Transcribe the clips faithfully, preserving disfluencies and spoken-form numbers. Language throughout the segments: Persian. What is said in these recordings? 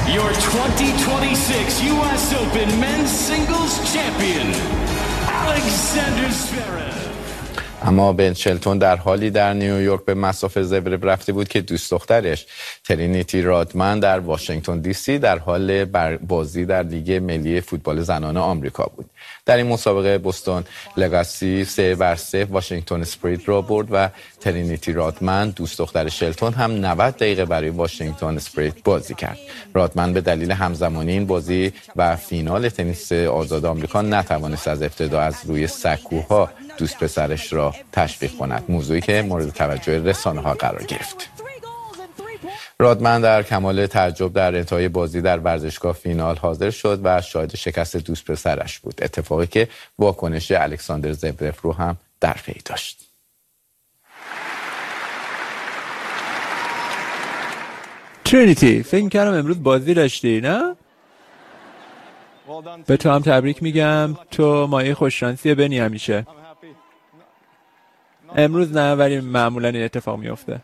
your twenty twenty-six U S Open Men's Singles Champion, Alexander Zverev. اما بن شلتون در حالی در نیویورک به مصاف زورف رفته بود که دوست دخترش ترینیتی رادمن در واشنگتن دی سی در حال بازی در لیگ ملی فوتبال زنان آمریکا بود. در این مسابقه بوستون لگاسی سه بر سه واشنگتن اسپریت را برد و ترینیتی رادمن دوست دختر شلتون هم نود دقیقه برای واشنگتن اسپریت بازی کرد. رادمن به دلیل همزمانی این بازی و فینال تنیس آزاد آمریکا نتوانست از ابتدا از روی سکوها دوست پسرش را تشویق کند، موضوعی که مورد توجه رسانه‌ها قرار گرفت. رادمن در کمال تعجب در انتهای بازی در ورزشگاه فینال حاضر شد و شاهد شکست دوست پسرش بود، اتفاقی که واکنش الکساندر زورف رو هم در پی داشت. ترینیتی، فکر کردم امروز بازی داشتی، نه؟ به تو هم تبریک میگم، تو مایه خوششانسی بنی همیشه. امروز نه، ولی معمولا این اتفاق میفته.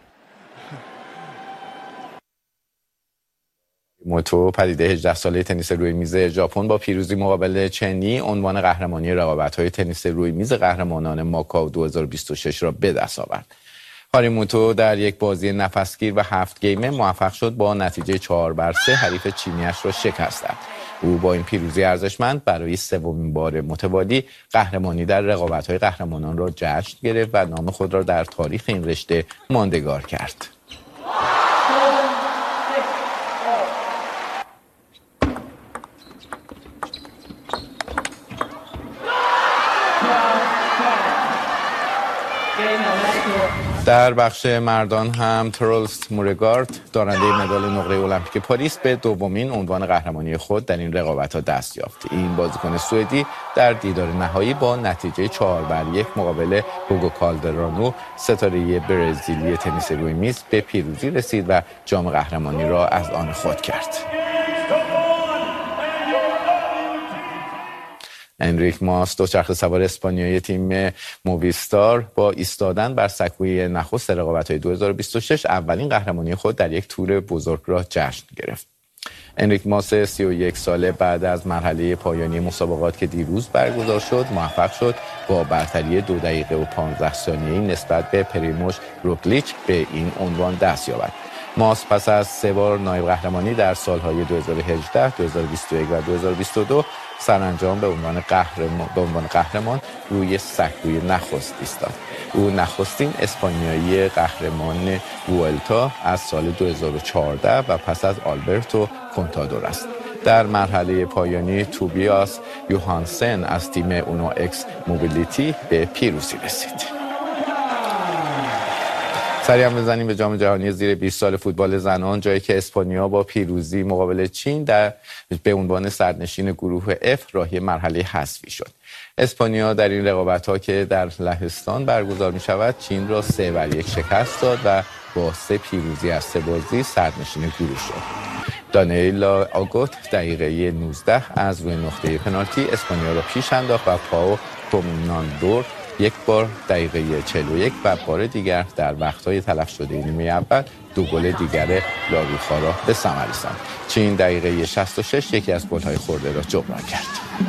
موتو پدیده هجده ساله تنیس روی میز ژاپن با پیروزی مقابل چنی عنوان قهرمانی رقابت‌های تنیس روی میز قهرمانان ماکائو دو هزار و بیست و شش را به دست آورد. هاریموتو در یک بازی نفسگیر و هفت گیمه موفق شد با نتیجه چهار بر سه حریف چینیش را شکست دهد. او با این پیروزی ارزشمند برای سومین بار متوالی قهرمانی در رقابت‌های قهرمانان را جشن گرفت و نام خود را در تاریخ این رشته ماندگار کرد. در بخش مردان هم ترولز مورگارد دارنده مدال نقره المپیک پاریس به دومین عنوان قهرمانی خود در این رقابت‌ها دست یافت. این بازیکن سوئدی در دیدار نهایی با نتیجه چهار بر یک مقابل هوگو کالدرانو ستاره برزیلی تنیس روی میز به پیروزی رسید و جام قهرمانی را از آن خود کرد. انریک ماس دوچرخه سوار اسپانیایی تیم موویستار با ایستادن بر سکوی نخست رقابت‌های دو هزار و بیست و شش اولین قهرمانی خود در یک تور بزرگ را جشن گرفت. انریک ماس سی و یک ساله بعد از مرحله پایانی مسابقات که دیروز برگزار شد موفق شد با برتری دو دقیقه و پانزده ثانیه‌ای نسبت به پریموش روگلیچ به این عنوان دست یابد. ماس پس از سه بار نایب قهرمانی در سالهای دو هزار و هجده، دو هزار و بیست و یک و دو هزار و بیست و دو سرانجام به عنوان قهرمان به عنوان قهرمان روی سکوی نخست ایستاد. او نخستین اسپانیایی قهرمان وولتا از سال دو هزار و چهارده و پس از آلبرتو کونتادور است. در مرحله پایانی توبیاس یوهانسن از تیم اونو اکس موبیلیتی به پیروزی رسید. سریع هم بزنیم به جام جهانی زیر بیست سال فوتبال زنان، جایی که اسپانیا با پیروزی مقابل چین در به عنوان صدرنشین گروه F راهی مرحله حذفی شد. اسپانیا در این رقابت‌ها که در لهستان برگزار می‌شود چین را سه بر یک شکست داد و با سه پیروزی از سه بازی صدرنشین گروه شد. دانیلا آگوت دقیقه نوزده از روی نقطه پنالتی اسپانیا را پیش انداخت و پاو کومناندور یک بار دقیقه چهل و یک و بار دیگر در وقت‌های تلف شده نیمه اول دو گل دیگر لاروخا را به ثمر رساند. چین دقیقه شصت و شش یکی از گل‌های خورده را جبران کرد.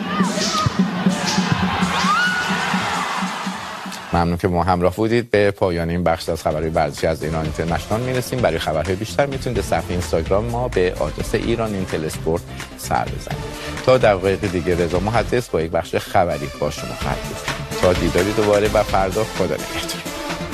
ممنون که ما همراه بودید. به پایان این بخش از خبرهای ورزشی از ایران اینترنشنال میرسیم. برای خبرهای بیشتر میتونید به صفحه اینستاگرام ما به آدرس ایران اینتل اسپورت سر بزنید. تا دقایق دیگه رضا محدث با یک بخش خبری با شما خواهد بود. تا دیداری دوباره و فردا خدا نگهدار.